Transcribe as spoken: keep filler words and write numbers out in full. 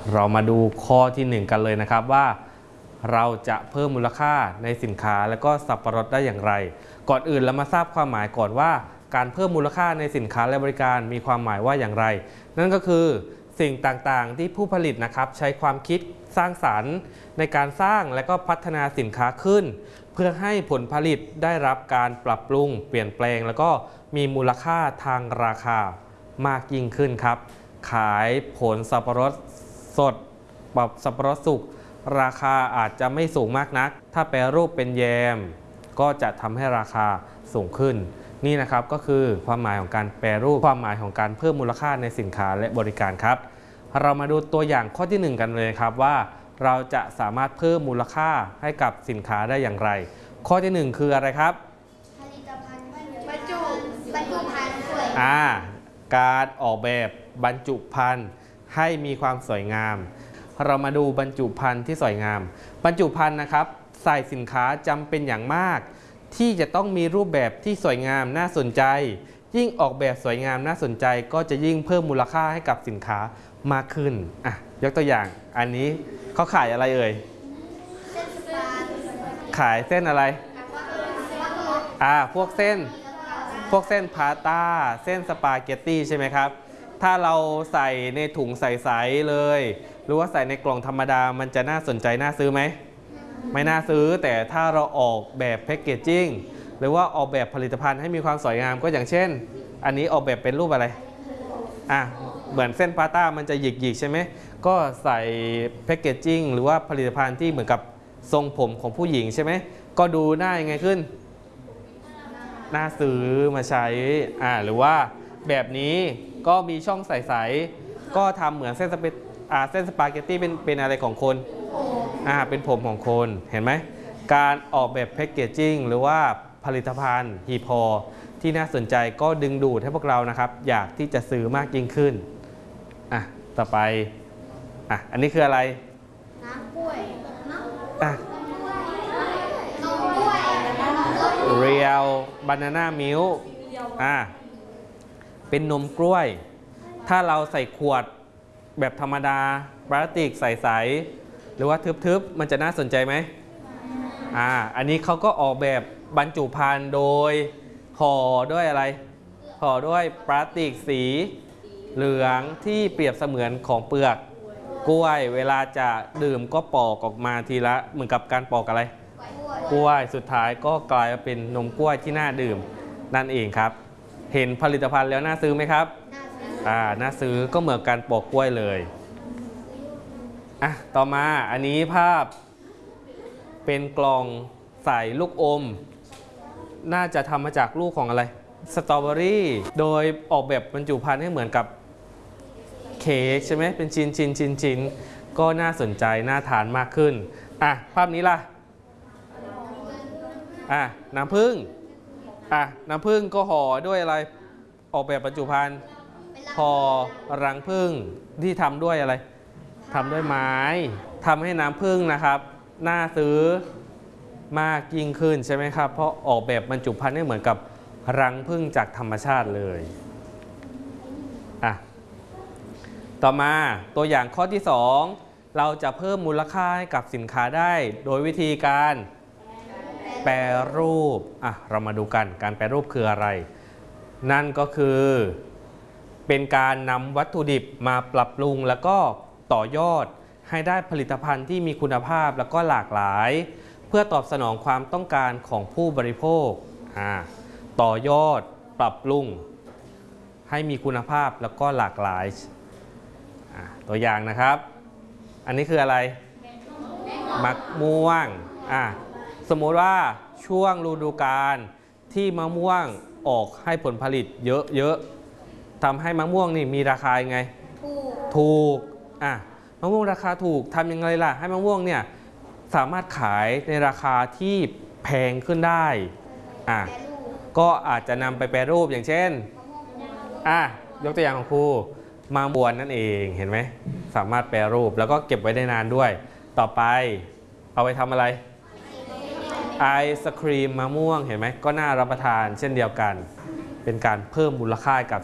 เรามาดูข้อที่หนึ่งกันเลยนะครับว่าเราจะเพิ่มมูลค่าในสินค้าและก็สับปะรดได้อย่างไรก่อนอื่นเรามาทราบความหมายก่อนว่าการเพิ่มมูลค่าในสินค้าและบริการมีความหมายว่าอย่างไรนั่นก็คือสิ่งต่างๆที่ผู้ผลิตนะครับใช้ความคิดสร้างสรรค์ในการสร้างและก็พัฒนาสินค้าขึ้นเพื่อให้ผลผลิตได้รับการปรับปรุงเปลี่ยนแปลงแล้วก็มีมูลค่าทางราคามากยิ่งขึ้นครับขายผลสับปะรดสดแบบสับปะรดสุกราคาอาจจะไม่สูงมากนักถ้าแปรรูปเป็นแยมก็จะทำให้ราคาสูงขึ้นนี่นะครับก็คือความหมายของการแปรรูปความหมายของการเพิ่มมูลค่าในสินค้าและบริการครับเรามาดูตัวอย่างข้อที่หนึ่งกันเลยครับว่าเราจะสามารถเพิ่มมูลค่าให้กับสินค้าได้อย่างไรข้อที่หนึ่งคืออะไรครับผลิตภัณฑ์บรรจุบรรจุภัณฑ์สวยอ่าการออกแบบบรรจุภัณฑ์ให้มีความสวยงามเรามาดูบรรจุภัณฑ์ที่สวยงามบรรจุภัณฑ์นะครับใส่สินค้าจำเป็นอย่างมากที่จะต้องมีรูปแบบที่สวยงามน่าสนใจยิ่งออกแบบสวยงามน่าสนใจก็จะยิ่งเพิ่มมูลค่าให้กับสินค้ามากขึ้นอ่ะยกตัวอย่างอันนี้เขาขายอะไรเอ่ยขายเส้นอะไรอ่าพวกเส้นพวกเส้นพาสต้าเส้นสปาเกตตี้ใช่ไหมครับถ้าเราใส่ในถุงใสๆเลยหรือว่าใส่ในกล่องธรรมดามันจะน่าสนใจน่าซื้อไหมไม่น่าซื้อแต่ถ้าเราออกแบบแพคเกจจิ้งหรือว่าออกแบบผลิตภัณฑ์ให้มีความสวยงามก็อย่างเช่นอันนี้ออกแบบเป็นรูปอะไรอ่ะเหมือนเส้นพาสต้ามันจะหยิกๆใช่ไหมก็ใส่แพคเกจจิ้งหรือว่าผลิตภัณฑ์ที่เหมือนกับทรงผมของผู้หญิงใช่ไหมก็ดูหน้ายังไงขึ้นน่าซื้อมาใช้อ่าหรือว่าแบบนี้ก็มีช่องใสๆก็ทำเหมือนเส้นสเปอ่าเส้นสปาเกตตี้เป็นเป็นอะไรของคนอ่าเป็นผมของคนเห็นไหมการออกแบบแพคเกจจิ้งหรือว่าผลิตภัณฑ์ฮีพอที่น่าสนใจก็ดึงดูดให้พวกเรานะครับอยากที่จะซื้อมากยิ่งขึ้นอ่ะต่อไปอ่ะอันนี้คืออะไรน้ำกล้วยอ่ะเรี Real Banana Milk อ่ะเป็นนมกล้วยถ้าเราใส่ขวดแบบธรรมดาพลาสติกใสๆหรือว่าทึบๆมันจะน่าสนใจไหมอ่าอันนี้เขาก็ออกแบบบรรจุภัณฑ์โดยห่อด้วยอะไรห่อด้วยพลาสติกสีเหลืองที่เปรียบเสมือนของเปลือกกล้วยเวลาจะดื่มก็ปอกออกมาทีละเหมือนกับการปอกอะไรกล้วยสุดท้ายก็กลายเป็นนมกล้วยที่น่าดื่มนั่นเองครับเห็นผลิตภัณฑ์แล้วน่าซื้อไหมครับอ่าน่าซื้อก็เหมือนการปอกกล้วยเลยอ่ะต่อมาอันนี้ภาพเป็นกล่องใส่ลูกอมน่าจะทำมาจากลูกของอะไรสตรอเบอรี่โดยออกแบบบรรจุภัณฑ์ให้เหมือนกับเค้กใช่ไหมเป็นชิ้นชิ้นชิ้นชิ้นก็น่าสนใจน่าทานมากขึ้นอ่ะภาพนี้ล่ะอ่ะน้ำผึ้งอ่ะน้ำผึ้งก็ห่อด้วยอะไรออกแบบบรรจุภัณฑ์ห่อรังผึ้งที่ทำด้วยอะไรทำด้วยไม้ทำให้น้ำผึ้งนะครับน่าซื้อมากยิ่งขึ้นใช่ไหมครับเพราะออกแบบบรรจุภัณฑ์ให้เหมือนกับรังผึ้งจากธรรมชาติเลยอ่ะต่อมาตัวอย่างข้อที่สองเราจะเพิ่มมูลค่าให้กับสินค้าได้โดยวิธีการแปรรูปอ่ะเรามาดูกันการแปรรูปคืออะไรนั่นก็คือเป็นการนำวัตถุดิบมาปรับปรุงแล้วก็ต่อยอดให้ได้ผลิตภัณฑ์ที่มีคุณภาพแล้วก็หลากหลายเพื่อตอบสนองความต้องการของผู้บริโภคอ่าต่อยอดปรับปรุงให้มีคุณภาพแล้วก็หลากหลายอ่าตัวอย่างนะครับอันนี้คืออะไรมะม่วงอ่าสมมติว่าช่วงฤดูกาลที่มะม่วงออกให้ผลผลิตเยอะๆทำให้มะม่วงนี่มีราคายังไงถูกถูกอ่ะมะม่วงราคาถูกทำยังไงล่ะให้มะม่วงเนี่ยสามารถขายในราคาที่แพงขึ้นได้อ่ะก็อาจจะนำไปแปรรูปอย่างเช่นอ่ะยกตัวอย่างของครูมะม่วงนั่นเองเห็นไหมสามารถแปรรูปแล้วก็เก็บไว้ได้นานด้วยต่อไปเอาไปทำอะไรไอศครีมมะม่วงเห็นไหมก็น่ารับประทานเช่นเดียวกันเป็นการเพิ่มมูลค่ากับ